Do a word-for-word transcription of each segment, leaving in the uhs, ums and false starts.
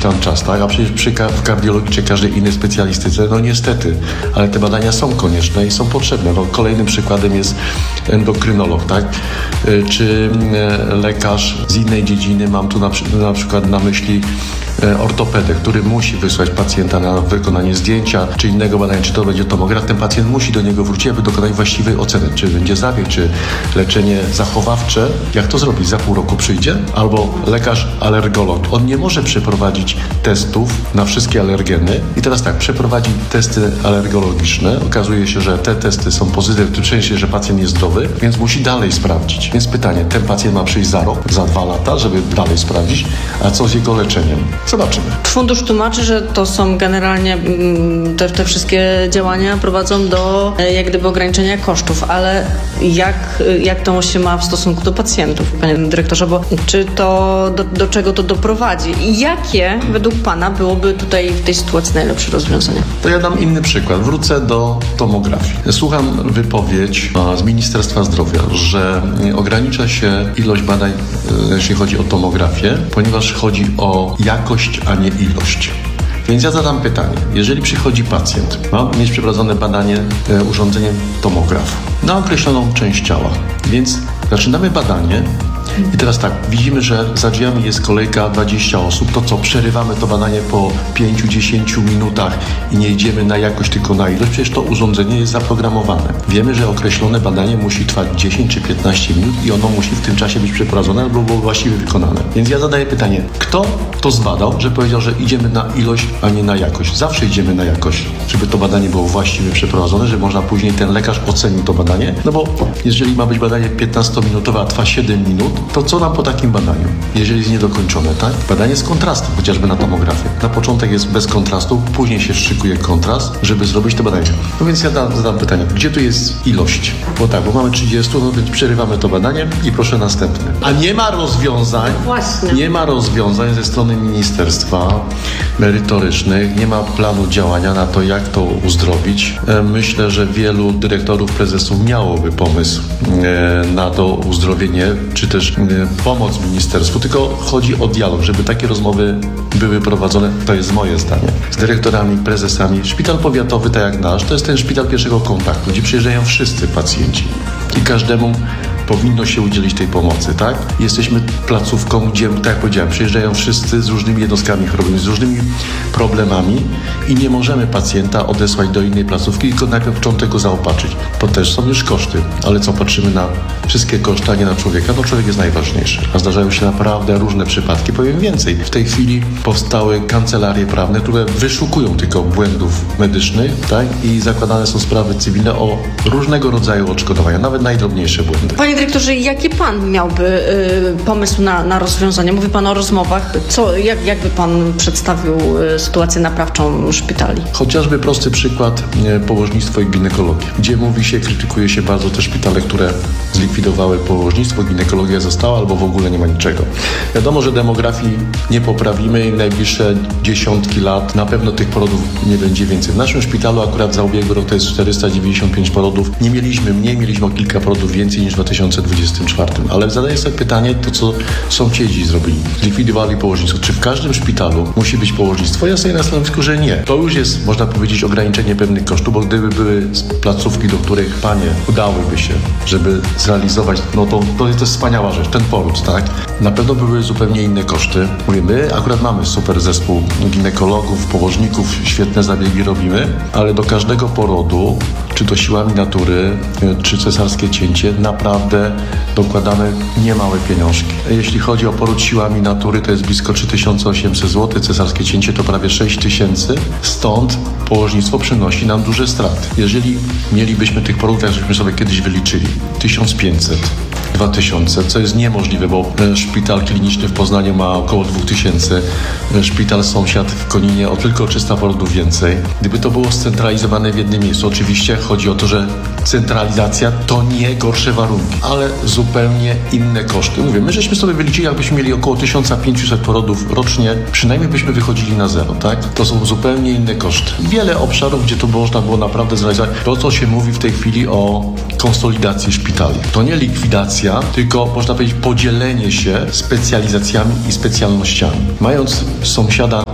tam czas, tak? A przecież przy w kardiologii czy każdej innej specjalistyce, no niestety, ale te badania są konieczne i są potrzebne. No, kolejnym przykładem jest endokrynolog, tak? Czy lekarz z innej dziedziny, mam tu na, na przykład na myśli ortopedę, który musi wysłać pacjenta na wykonanie zdjęcia, czy innego badania, czy to będzie tomograf, ten pacjent musi do niego wrócić, aby dokonać właściwej oceny, czy będzie zabieg, czy leczenie zachowawcze. Jak to zrobić? Za pół roku przyjdzie? Albo lekarz alergolog. On nie może przeprowadzić testów na wszystkie alergeny i teraz tak, przeprowadzi testy alergologiczne. Okazuje się, że te testy są pozytywne, w tym sensie, że pacjent jest zdrowy, więc musi dalej sprawdzić. Więc pytanie, ten pacjent ma przyjść za rok, za dwa lata, żeby dalej sprawdzić, a co z jego leczeniem? Zobaczymy. Fundusz tłumaczy, że to są generalnie te, te wszystkie działania prowadzą do jak gdyby ograniczenia kosztów, ale jak, jak to się ma w stosunku do pacjentów, panie dyrektorze, bo czy to do, do czego to doprowadzi i jakie według pana byłoby tutaj w tej sytuacji najlepsze rozwiązanie? To ja dam inny przykład. Wrócę do tomografii. Słucham wypowiedź z Ministerstwa Zdrowia, że ogranicza się ilość badań, jeśli chodzi o tomografię, ponieważ chodzi o jakość, a nie ilość. Więc ja zadam pytanie. Jeżeli przychodzi pacjent, ma mieć przeprowadzone badanie e, urządzeniem tomografu na określoną część ciała, więc zaczynamy badanie i teraz tak, widzimy, że za drzwiami jest kolejka dwadzieścia osób, to co, przerywamy to badanie po pięć do dziesięciu minutach i nie idziemy na jakość, tylko na ilość? Przecież to urządzenie jest zaprogramowane. Wiemy, że określone badanie musi trwać dziesięć czy piętnaście minut i ono musi w tym czasie być przeprowadzone albo było właściwie wykonane. Więc ja zadaję pytanie, kto to zbadał, że powiedział, że idziemy na ilość, a nie na jakość? Zawsze idziemy na jakość, żeby to badanie było właściwie przeprowadzone, żeby można później ten lekarz ocenił to badanie, no bo jeżeli ma być badanie piętnastominutowe, a trwa siedem minut, to co nam po takim badaniu, jeżeli jest niedokończone, tak? Badanie z kontrastem, chociażby na tomografię. Na początek jest bez kontrastu, później się szykuje kontrast, żeby zrobić to badanie. No więc ja dam, zadam pytanie, gdzie tu jest ilość? Bo tak, bo mamy trzydzieści, no więc przerywamy to badanie i proszę następne. A nie ma rozwiązań, Właśnie. nie ma rozwiązań ze strony ministerstwa merytorycznych, nie ma planu działania na to, jak to uzdrowić. Myślę, że wielu dyrektorów, prezesów miałoby pomysł na to uzdrowienie, czy też pomoc ministerstwu, tylko chodzi o dialog, żeby takie rozmowy były prowadzone, to jest moje zdanie, z dyrektorami, prezesami. Szpital powiatowy, tak jak nasz, to jest ten szpital pierwszego kontaktu, gdzie przyjeżdżają wszyscy pacjenci i każdemu powinno się udzielić tej pomocy, tak? Jesteśmy placówką, gdzie, tak jak powiedziałem, przyjeżdżają wszyscy z różnymi jednostkami chorobowymi, z różnymi problemami i nie możemy pacjenta odesłać do innej placówki, tylko najpierw chcą tego zaopatrzyć. To też są już koszty, ale co, patrzymy na wszystkie koszty, a nie na człowieka? No człowiek jest najważniejszy, a zdarzają się naprawdę różne przypadki. Powiem więcej, w tej chwili powstały kancelarie prawne, które wyszukują tylko błędów medycznych, tak? I zakładane są sprawy cywilne o różnego rodzaju odszkodowania, nawet najdrobniejsze błędy. Panie dyrektorze, jaki pan miałby y, pomysł na, na rozwiązanie? Mówi pan o rozmowach. Co, jak, jak by pan przedstawił y, sytuację naprawczą szpitali? Chociażby prosty przykład y, położnictwo i ginekologia, gdzie mówi się, krytykuje się bardzo te szpitale, które zlikwidowały położnictwo, ginekologia została albo w ogóle nie ma niczego. Wiadomo, że demografii nie poprawimy i w najbliższe dziesiątki lat na pewno tych porodów nie będzie więcej. W naszym szpitalu akurat za ubiegły rok to jest czterysta dziewięćdziesiąt pięć porodów. Nie mieliśmy mniej, mieliśmy o kilka porodów więcej niż w dwa tysiące dwudziestym czwartym. Ale zadaję sobie pytanie, to co sąsiedzi zrobili. Zlikwidowali położnictwo. Czy w każdym szpitalu musi być położnictwo? Ja sobie na stanowisku, że nie. To już jest, można powiedzieć, ograniczenie pewnych kosztów, bo gdyby były placówki, do których panie udałyby się, żeby zrealizować, no to, to jest wspaniała rzecz, ten poród, tak? Na pewno były zupełnie inne koszty. Mówię, my akurat mamy super zespół ginekologów, położników, świetne zabiegi robimy, ale do każdego porodu, czy to siłami natury, czy cesarskie cięcie, naprawdę dokładamy niemałe pieniążki. Jeśli chodzi o poród siłami natury, to jest blisko trzy tysiące osiemset złotych, cesarskie cięcie to prawie sześć tysięcy, stąd położnictwo przynosi nam duże straty. Jeżeli mielibyśmy tych porodów, jak żeśmy sobie kiedyś wyliczyli, tysiąc pięćset, dwa tysiące, co jest niemożliwe, bo szpital kliniczny w Poznaniu ma około dwa tysiące, szpital sąsiad w Koninie o tylko trzysta porodów więcej. Gdyby to było scentralizowane w jednym miejscu, oczywiście chodzi o to, że centralizacja to nie gorsze warunki, ale zupełnie inne koszty. Mówię, my żeśmy sobie wyliczyli, jakbyśmy mieli około tysiąc pięćset porodów rocznie, przynajmniej byśmy wychodzili na zero, tak? To są zupełnie inne koszty. Wiele obszarów, gdzie to można było naprawdę zrealizować. To, co się mówi w tej chwili o konsolidacji szpitali. To nie likwidacja, tylko można powiedzieć podzielenie się specjalizacjami i specjalnościami. Mając sąsiada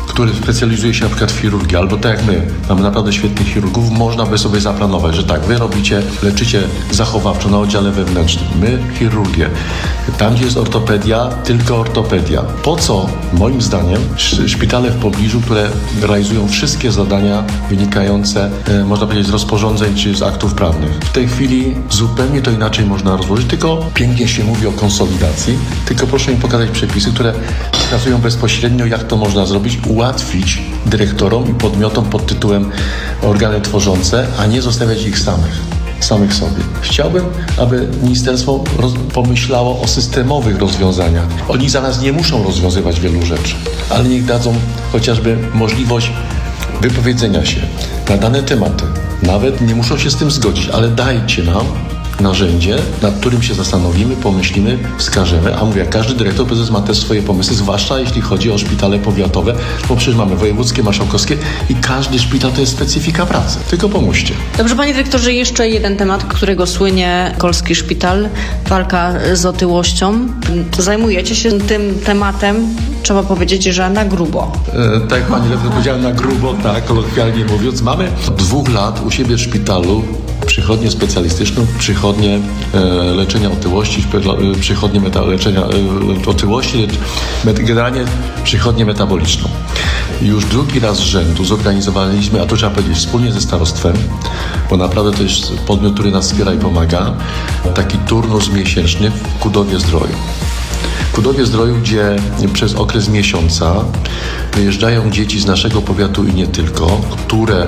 który specjalizuje się na przykład w chirurgii, albo tak jak my, mamy naprawdę świetnych chirurgów, można by sobie zaplanować, że tak, wy robicie, leczycie zachowawczo na oddziale wewnętrznym, my chirurgię. Tam, gdzie jest ortopedia, tylko ortopedia. Po co, moim zdaniem, szpitale w pobliżu, które realizują wszystkie zadania wynikające, e, można powiedzieć, z rozporządzeń czy z aktów prawnych? W tej chwili zupełnie to inaczej można rozłożyć, tylko pięknie się mówi o konsolidacji, tylko proszę mi pokazać przepisy, które wskazują bezpośrednio, jak to można zrobić, ułatwić dyrektorom i podmiotom pod tytułem organy tworzące, a nie zostawiać ich samych. samych sobie. Chciałbym, aby ministerstwo roz- pomyślało o systemowych rozwiązaniach. Oni za nas nie muszą rozwiązywać wielu rzeczy, ale niech dadzą chociażby możliwość wypowiedzenia się na dane tematy. Nawet nie muszą się z tym zgodzić, ale dajcie nam narzędzie, nad którym się zastanowimy, pomyślimy, wskażemy, a mówię, każdy dyrektor, prezes ma też swoje pomysły, zwłaszcza jeśli chodzi o szpitale powiatowe, bo przecież mamy wojewódzkie, marszałkowskie i każdy szpital to jest specyfika pracy. Tylko pomóżcie. Dobrze, panie dyrektorze, jeszcze jeden temat, którego słynie Kolski Szpital, walka z otyłością. Zajmujecie się tym tematem, trzeba powiedzieć, że na grubo. E, tak jak pani redaktor powiedziała, na grubo, tak, kolokwialnie mówiąc. Mamy od dwóch lat u siebie w szpitalu przychodnię specjalistyczną, przychodnię e, leczenia otyłości, szpe- e, przychodnię meta- leczenia e, otyłości, met- generalnie przychodnię metaboliczną. Już drugi raz z rzędu zorganizowaliśmy, a to trzeba powiedzieć, wspólnie ze starostwem, bo naprawdę to jest podmiot, który nas wspiera i pomaga, taki turnus miesięczny w Kudowie Zdroju. W Kudowie Zdroju, gdzie przez okres miesiąca wyjeżdżają dzieci z naszego powiatu i nie tylko, które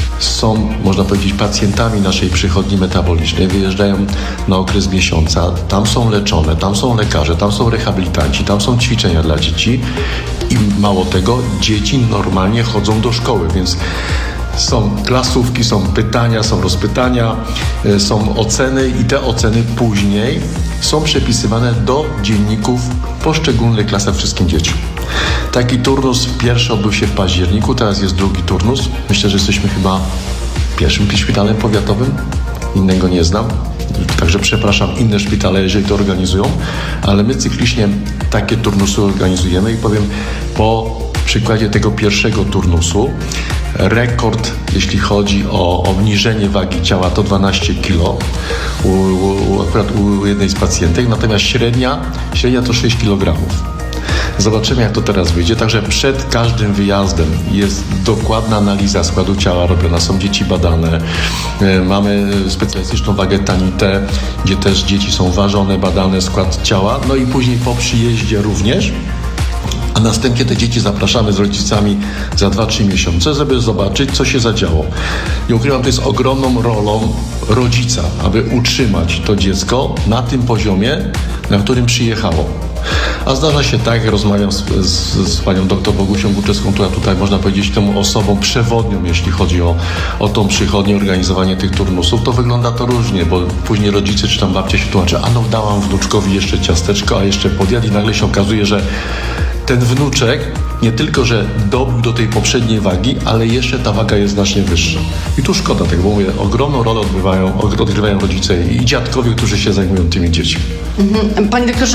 są, można powiedzieć, pacjentami naszej przychodni metabolicznej, wyjeżdżają na okres miesiąca, tam są leczone, tam są lekarze, tam są rehabilitanci, tam są ćwiczenia dla dzieci i mało tego, dzieci normalnie chodzą do szkoły, więc są klasówki, są pytania, są rozpytania, są oceny i te oceny później są przepisywane do dzienników poszczególnych klasach wszystkim dzieciom. Taki turnus pierwszy odbył się w październiku, teraz jest drugi turnus. Myślę, że jesteśmy chyba pierwszym szpitalem powiatowym, innego nie znam. Także przepraszam inne szpitale, jeżeli to organizują, ale my cyklicznie takie turnusy organizujemy i powiem, po przykładzie tego pierwszego turnusu rekord, jeśli chodzi o obniżenie wagi ciała, to dwanaście kilo u, u, akurat u jednej z pacjentek, natomiast średnia, średnia to sześć kilogramów. Zobaczymy, jak to teraz wyjdzie. Także przed każdym wyjazdem jest dokładna analiza składu ciała robiona, są dzieci badane. Mamy specjalistyczną wagę Tanitę, gdzie też dzieci są ważone, badane, skład ciała. No i później po przyjeździe również. A następnie te dzieci zapraszamy z rodzicami za dwa trzy miesiące, żeby zobaczyć, co się zadziało. Nie ukrywam, to jest ogromną rolą rodzica, aby utrzymać to dziecko na tym poziomie, na którym przyjechało. A zdarza się tak, jak rozmawiam z, z, z panią doktor Bogusią Górczewską, która tutaj, można powiedzieć, tą osobą przewodnią, jeśli chodzi o, o tą przychodnię, organizowanie tych turnusów, to wygląda to różnie, bo później rodzice czy tam babcia się tłumaczy, a no dałam wnuczkowi jeszcze ciasteczko, a jeszcze podjadł i nagle się okazuje, że ten wnuczek nie tylko, że dobił do tej poprzedniej wagi, ale jeszcze ta waga jest znacznie wyższa. I tu szkoda tego, bo mówię, ogromną rolę odbywają, odgrywają rodzice i dziadkowie, którzy się zajmują tymi dziećmi. Mhm. Panie doktorze,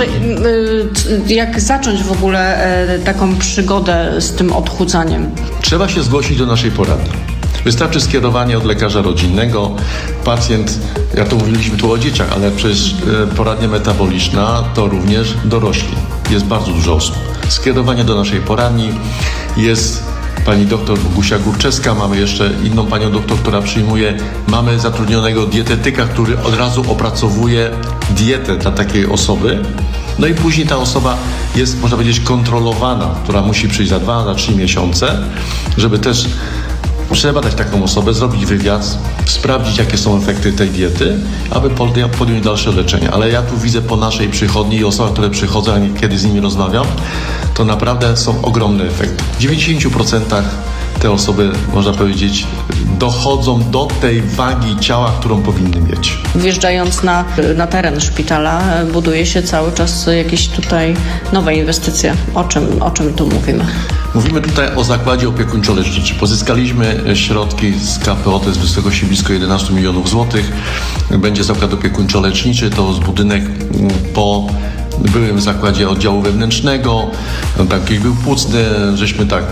jak zacząć w ogóle taką przygodę z tym odchudzaniem? Trzeba się zgłosić do naszej poradni. Wystarczy skierowanie od lekarza rodzinnego. Pacjent, ja to mówiliśmy tu o dzieciach, ale przecież poradnia metaboliczna to również dorośli. Jest bardzo dużo osób. Skierowanie do naszej poradni, jest pani doktor Bogusia Górczewska, mamy jeszcze inną panią doktor, która przyjmuje, mamy zatrudnionego dietetyka, który od razu opracowuje dietę dla takiej osoby. No i później ta osoba jest, można powiedzieć, kontrolowana, która musi przyjść za dwa, za trzy miesiące, żeby też przebadać taką osobę, zrobić wywiad, sprawdzić, jakie są efekty tej diety, aby podjąć dalsze leczenie. Ale ja tu widzę po naszej przychodni i osobach, które przychodzą, a kiedy z nimi rozmawiam, to naprawdę są ogromne efekty. W dziewięćdziesięciu procentach te osoby, można powiedzieć, dochodzą do tej wagi ciała, którą powinny mieć. Wjeżdżając na, na teren szpitala, buduje się cały czas jakieś tutaj nowe inwestycje. O czym, o czym tu mówimy? Mówimy tutaj o zakładzie opiekuńczo-leczniczym. Pozyskaliśmy środki z K P O, to jest wysokości blisko jedenaście milionów złotych. Będzie zakład opiekuńczo-leczniczy, to jest budynek po byłym zakładzie oddziału wewnętrznego, taki był płucny, żeśmy tak